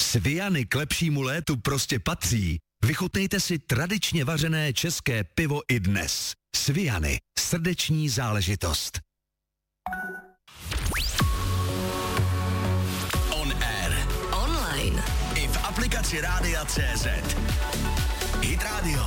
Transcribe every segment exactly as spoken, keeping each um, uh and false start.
Sviany k lepšímu létu prostě patří. Vychutnejte si tradičně vařené české pivo i dnes. Sviany. Srdeční záležitost. On air. Online. I v aplikaci Rádia C Z. Hit Radio.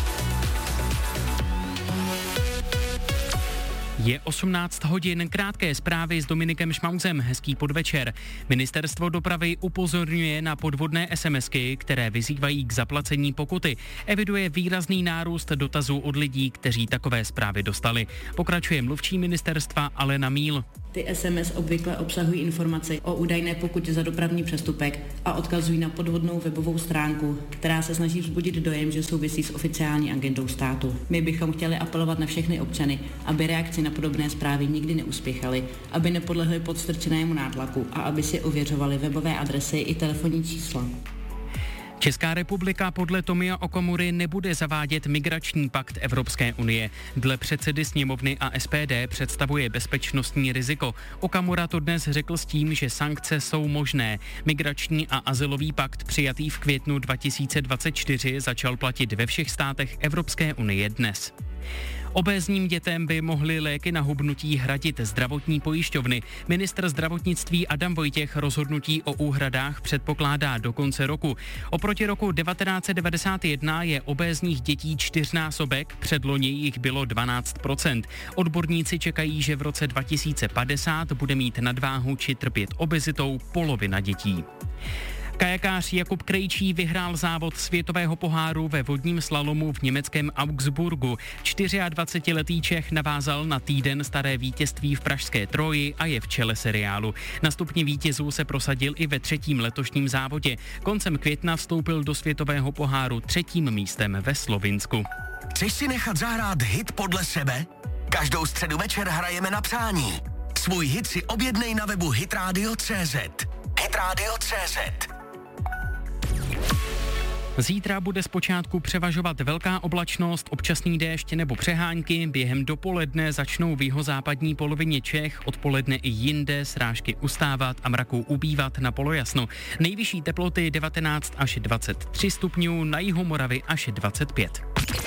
Je osmnáct hodin, krátké zprávy s Dominikem Šmauzem, hezký podvečer. Ministerstvo dopravy upozorňuje na podvodné SMSky, které vyzývají k zaplacení pokuty. Eviduje výrazný nárůst dotazů od lidí, kteří takové zprávy dostali. Pokračuje mluvčí ministerstva Alena Míl. Ty es em es obvykle obsahují informaci o údajné pokutě za dopravní přestupek a odkazují na podvodnou webovou stránku, která se snaží vzbudit dojem, že souvisí s oficiální agendou státu. My bychom chtěli apelovat na všechny občany, aby reakci na podobné zprávy nikdy neuspěchali, aby nepodlehli podstrčenému nátlaku a aby si ověřovali webové adresy i telefonní čísla. Česká republika podle Tomia Okamury nebude zavádět migrační pakt Evropské unie. Dle předsedy sněmovny a es pé dé představuje bezpečnostní riziko. Okamura to dnes řekl s tím, že sankce jsou možné. Migrační a azylový pakt přijatý v květnu dva tisíce dvacet čtyři začal platit ve všech státech Evropské unie dnes. Obézním dětem by mohly léky na hubnutí hradit zdravotní pojišťovny. Ministr zdravotnictví Adam Vojtěch rozhodnutí o úhradách předpokládá do konce roku. Oproti roku devatenáct set devadesát jedna je obézních dětí čtyřnásobek, předloni jich bylo dvanáct procent. Odborníci čekají, že v roce dva tisíce padesát bude mít nadváhu či trpět obezitou polovina dětí. Kajakář Jakub Krejčí vyhrál závod světového poháru ve vodním slalomu v německém Augsburgu. dvacetičtyřletý Čech navázal na týden staré vítězství v pražské Troji a je v čele seriálu. Na stupni vítězů se prosadil i ve třetím letošním závodě. Koncem května vstoupil do světového poháru třetím místem ve Slovinsku. Chceš si nechat zahrát hit podle sebe? Každou středu večer hrajeme na přání. Svůj hit si objednej na webu hitradio tečka cé zet. hitradio tečka cé zet. Zítra bude zpočátku převažovat velká oblačnost, občasný déšť nebo přehánky. Během dopoledne začnou v jihozápadní polovině Čech, odpoledne i jinde srážky ustávat a mraků ubývat na polojasno. Nejvyšší teploty devatenáct až dvacet tři stupňů, na jihu Moravy až dvacet pět.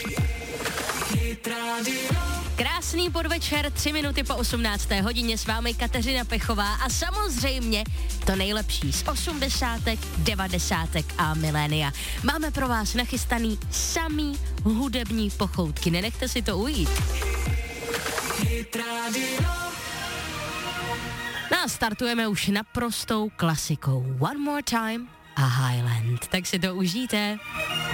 Krásný podvečer, tři minuty po osmnácté hodině s vámi Kateřina Pechová a samozřejmě to nejlepší z osmdesátek, devadesátek a milénia. Máme pro vás nachystaný samý hudební pochoutky, nenechte si to ujít. No a startujeme už naprostou klasikou One More Time a Highland, tak si to užijte.